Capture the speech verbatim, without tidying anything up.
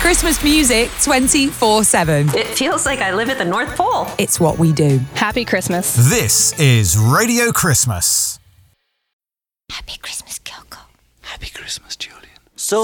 Christmas music twenty-four seven. It feels like I live at the North Pole. It's what we do. Happy Christmas. This is Radio Christmas. Happy Christmas, Kyoko. Happy Christmas, Julian. So